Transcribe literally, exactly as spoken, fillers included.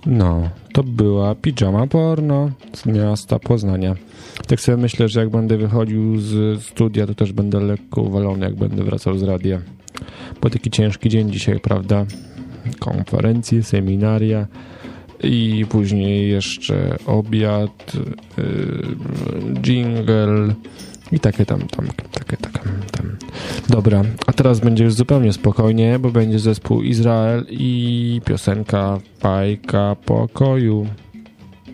No, to była Pijama Porno z miasta Poznania. Tak sobie myślę, że jak będę wychodził z studia, to też będę lekko uwalony, jak będę wracał z radia. Bo taki ciężki dzień dzisiaj, prawda? Konferencje, seminaria i później jeszcze obiad, yy, jingle i takie tam, tam, takie, takie tam. Dobra, a teraz będzie już zupełnie spokojnie, bo będzie zespół Izrael i piosenka Bajka Pokoju.